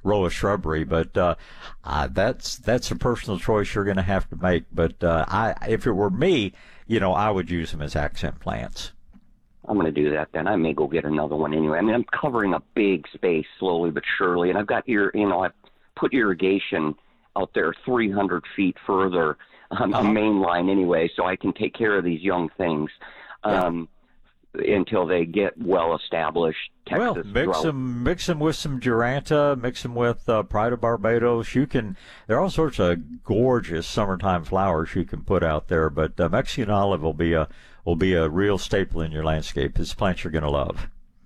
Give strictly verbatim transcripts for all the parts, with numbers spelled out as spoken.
row of shrubbery. But uh, uh, that's that's a personal choice you're going to have to make. But uh, I, if it were me, you know, I would use them as accent plants. I'm going to do that then. I may go get another one anyway. I mean, I'm covering a big space slowly but surely, and I've got ir- you know, I've put irrigation out there three hundred feet further on uh-huh. the main line anyway, so I can take care of these young things um, yeah. until they get well established. Texas well, mix drought. them, mix them with some Duranta, mix them with uh, Pride of Barbados. You can. There are all sorts of gorgeous summertime flowers you can put out there, but uh, Mexican olive will be a will be a real staple in your landscape. It's a plant you're going to love.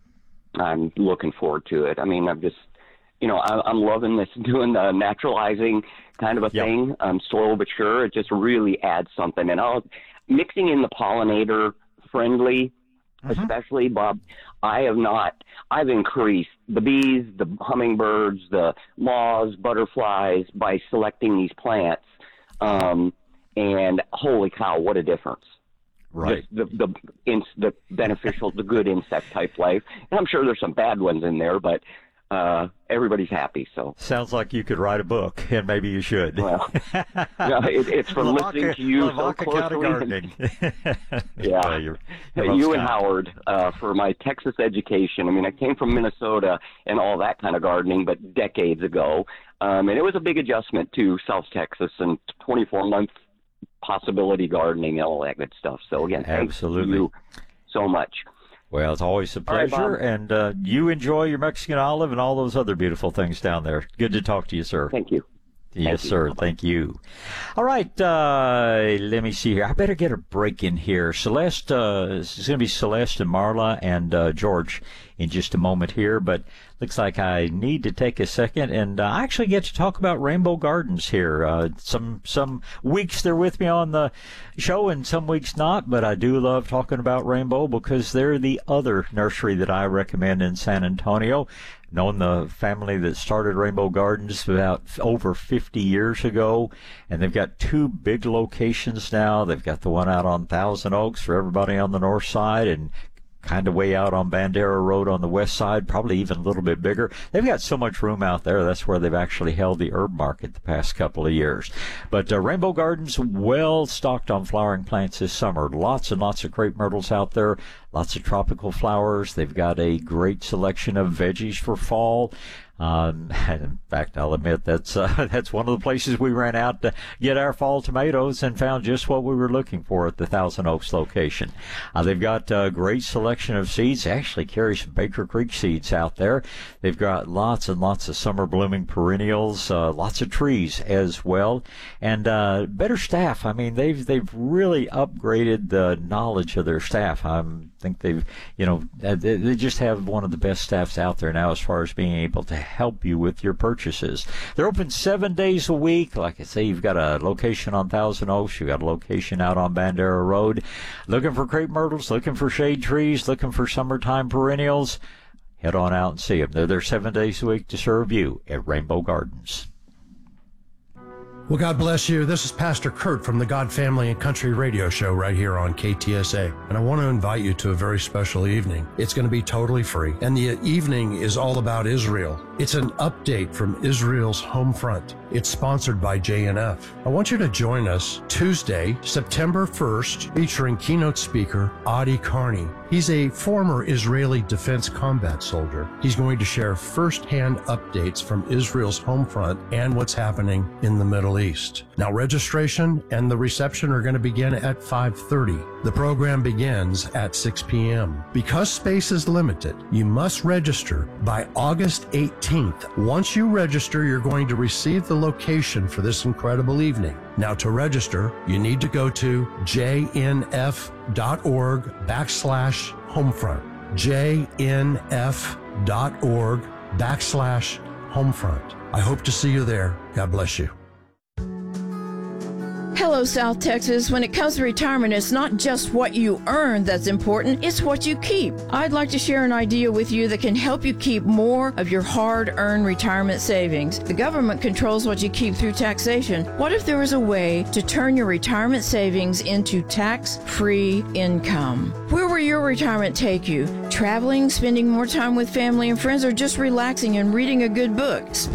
I'm looking forward to it. I mean, I'm just, you know, I, I'm loving this, doing the naturalizing kind of a yep. thing, um, slow but sure. It just really adds something. And I'll, mixing in the pollinator friendly, mm-hmm. especially, Bob, I have not, I've increased the bees, the hummingbirds, the moths, butterflies by selecting these plants. Um, and holy cow, what a difference. Right. Just the the in, the beneficial, the good insect type life. And I'm sure there's some bad ones in there, but uh, everybody's happy. So sounds like you could write a book, and maybe you should. Well, yeah, it, it's from Lavaca, listening to you Lavaca so County closely. Gardening. yeah, well, you're, you're you and kind. Howard uh, for my Texas education. I mean, I came from Minnesota and all that kind of gardening, but decades ago, um, and it was a big adjustment to South Texas and twenty-four month possibility gardening and all that good stuff. So again, thanks absolutely to you so much. Well, it's always a pleasure, right, and uh, you enjoy your Mexican olive and all those other beautiful things down there. Good to talk to you, sir. Thank you. Yes, Thank sir. You. Thank you. All right. Uh, let me see here. I better get a break in here. Celeste, uh, it's going to be Celeste and Marla and uh, George in just a moment here, but looks like I need to take a second, and uh, I actually get to talk about Rainbow Gardens here. Uh, some some weeks they're with me on the show, and some weeks not, but I do love talking about Rainbow because they're the other nursery that I recommend in San Antonio. Known the family that started Rainbow Gardens about over fifty years ago, and they've got two big locations now. They've got the one out on Thousand Oaks for everybody on the north side, and kind of way out on Bandera Road on the west side, probably even a little bit bigger. They've got so much room out there. That's where they've actually held the herb market the past couple of years. But uh, Rainbow Gardens, well stocked on flowering plants this summer. Lots and lots of crepe myrtles out there. Lots of tropical flowers. They've got a great selection of veggies for fall. Um, in fact, I'll admit that's uh, that's one of the places we ran out to get our fall tomatoes and found just what we were looking for at the Thousand Oaks location. Uh, they've got a great selection of seeds. They actually carry some Baker Creek seeds out there. They've got lots and lots of summer blooming perennials, uh, lots of trees as well, and uh, better staff. I mean, they've they've really upgraded the knowledge of their staff. I think they've, you know, they, they just have one of the best staffs out there now as far as being able to help you with your purchases. They're open seven days a week. Like I say, you've got a location on Thousand Oaks. You've got a location out on Bandera Road. Looking for crepe myrtles, looking for shade trees, looking for summertime perennials. Head on out and see them. They're there seven days a week to serve you at Rainbow Gardens. Well, God bless you. This is Pastor Kurt from the God Family and Country Radio Show right here on K T S A. And I want to invite you to a very special evening. It's going to be totally free. And the evening is all about Israel. It's an update from Israel's home front. It's sponsored by J N F. I want you to join us Tuesday, September first, featuring keynote speaker Adi Carney. He's a former Israeli defense combat soldier. He's going to share firsthand updates from Israel's home front and what's happening in the Middle East. Now, registration and the reception are going to begin at five thirty. The program begins at six p.m. Because space is limited, you must register by August eighteenth. Once you register, you're going to receive the location for this incredible evening. Now, to register, you need to go to jnf.org backslash homefront. jnf.org backslash homefront. I hope to see you there. God bless you. Hello, South Texas. When it comes to retirement, it's not just what you earn that's important, it's what you keep. I'd like to share an idea with you that can help you keep more of your hard-earned retirement savings. The government controls what you keep through taxation. What if there was a way to turn your retirement savings into tax-free income? Where will your retirement take you? Traveling, spending more time with family and friends, or just relaxing and reading a good book?